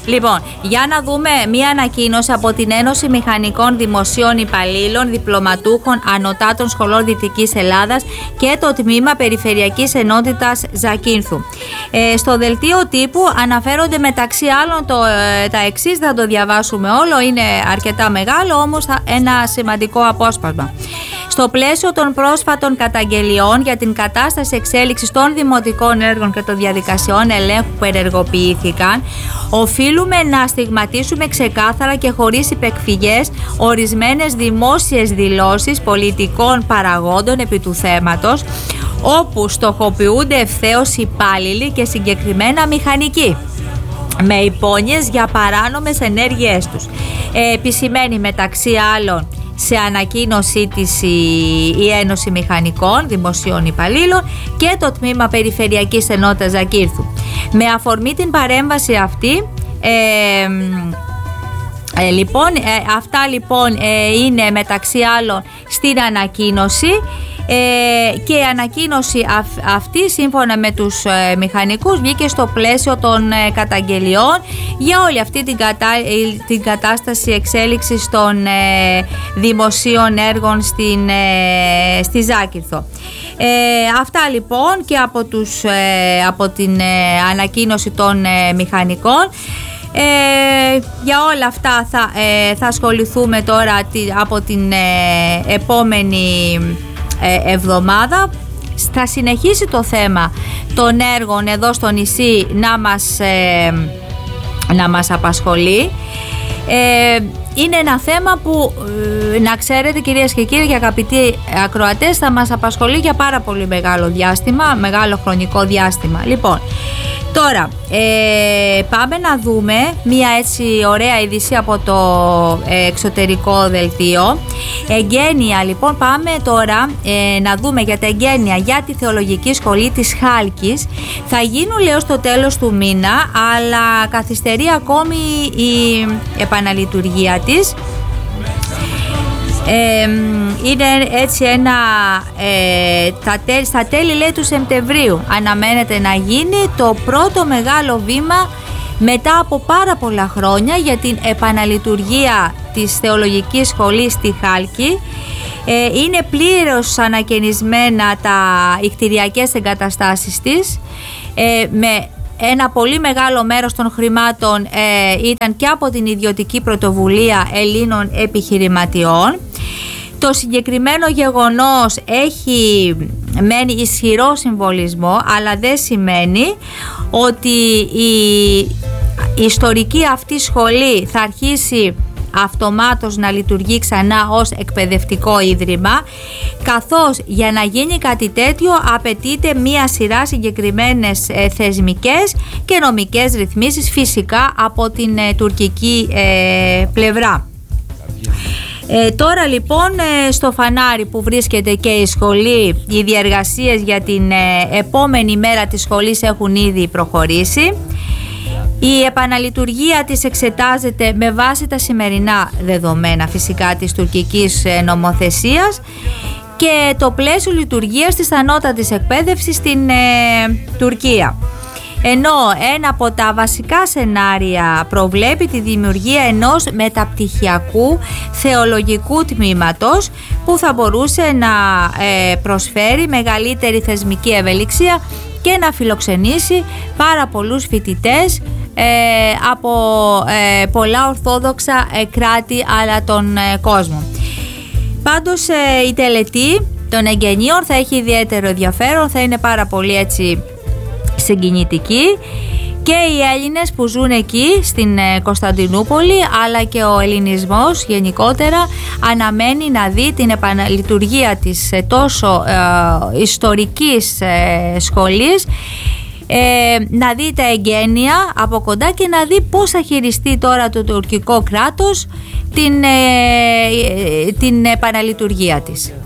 Λοιπόν, για να δούμε μία ανακοίνωση από την Ένωση Μηχανικών Δημοσίων Υπαλλήλων, Διπλωματούχων Ανωτάτων Σχολών Δυτικής Ελλάδας και το Τμήμα Περιφερειακής Ενότητας Ζακίνθου. Στο δελτίο τύπου αναφέρονται μεταξύ άλλων τα εξής, θα το διαβάσουμε όλο, είναι αρκετά μεγάλο, όμως ένα σημαντικό απόσπασμα. Στο πλαίσιο των πρόσφατων καταγγελιών για την κατάσταση εξέλιξης των δημοτικών έργων και των διαδικασιών ελέγχου που ενεργοποιήθηκαν, οφείλουμε να στιγματίσουμε ξεκάθαρα και χωρίς υπεκφυγές ορισμένες δημόσιες δηλώσεις πολιτικών παραγόντων επί του θέματος, όπου στοχοποιούνται ευθέως υπάλληλοι και συγκεκριμένα μηχανικοί με υπόνοιες για παράνομες ενέργειές τους. Επισημαίνει μεταξύ άλλων σε ανακοίνωσή της η Ένωση Μηχανικών Δημοσίων Υπαλλήλων και το Τμήμα Περιφερειακής Ενότητας Ζακίνθου. Με αφορμή την παρέμβαση αυτή, αυτά λοιπόν είναι μεταξύ άλλων στην ανακοίνωση, και η ανακοίνωση αυτή σύμφωνα με τους μηχανικούς βγήκε στο πλαίσιο των καταγγελιών για όλη αυτή την κατάσταση εξέλιξης των δημοσίων έργων στη Ζάκυνθο. Αυτά λοιπόν και από την ανακοίνωση των μηχανικών. Για όλα αυτά θα ασχοληθούμε τώρα από την επόμενη εβδομάδα. Θα συνεχίσει το θέμα των έργων εδώ στο νησί να μας απασχολεί. Είναι ένα θέμα που να ξέρετε, κυρίες και κύριοι και αγαπητοί ακροατές, θα μας απασχολεί για πάρα πολύ μεγάλο χρονικό διάστημα. Λοιπόν, τώρα πάμε να δούμε μία έτσι ωραία είδηση από το εξωτερικό δελτίο. Εγγένεια λοιπόν, πάμε τώρα να δούμε για τα εγγένεια για τη Θεολογική Σχολή της Χάλκης. Θα γίνουν, λέω, στο τέλος του μήνα, αλλά καθυστερεί ακόμη η επαναλειτουργία της. Είναι έτσι στα τέλη, λέει, του Σεπτεμβρίου αναμένεται να γίνει το πρώτο μεγάλο βήμα μετά από πάρα πολλά χρόνια για την επαναλειτουργία της Θεολογικής Σχολής στη Χάλκη. Είναι πλήρως ανακαινισμένα οι κτηριακές εγκαταστάσεις της, με ένα πολύ μεγάλο μέρος των χρημάτων ήταν και από την ιδιωτική πρωτοβουλία Ελλήνων επιχειρηματιών. Το συγκεκριμένο γεγονός έχει μένει ισχυρό συμβολισμό, αλλά δεν σημαίνει ότι η ιστορική αυτή σχολή θα αρχίσει αυτομάτως να λειτουργεί ξανά ως εκπαιδευτικό ίδρυμα, καθώς για να γίνει κάτι τέτοιο απαιτείται μία σειρά συγκεκριμένες θεσμικές και νομικές ρυθμίσεις, φυσικά από την τουρκική πλευρά. Τώρα λοιπόν στο φανάρι που βρίσκεται και η σχολή, οι διεργασίες για την επόμενη μέρα της σχολής έχουν ήδη προχωρήσει. Η επαναλειτουργία της εξετάζεται με βάση τα σημερινά δεδομένα φυσικά της τουρκικής νομοθεσίας και το πλαίσιο λειτουργίας της ανώτατης εκπαίδευσης στην Τουρκία. Ενώ ένα από τα βασικά σενάρια προβλέπει τη δημιουργία ενός μεταπτυχιακού θεολογικού τμήματος που θα μπορούσε να προσφέρει μεγαλύτερη θεσμική ευελιξία και να φιλοξενήσει πάρα πολλούς φοιτητές από πολλά ορθόδοξα κράτη αλλά τον κόσμο. Πάντως η τελετή των εγγενείων θα έχει ιδιαίτερο ενδιαφέρον, θα είναι πάρα πολύ έτσι συγκινητική και οι Έλληνες που ζουν εκεί στην Κωνσταντινούπολη αλλά και ο ελληνισμός γενικότερα αναμένει να δει την επαναλειτουργία της τόσο ιστορικής σχολής, να δει τα εγγένεια από κοντά και να δει πώς θα χειριστεί τώρα το τουρκικό κράτος την επαναλειτουργία της.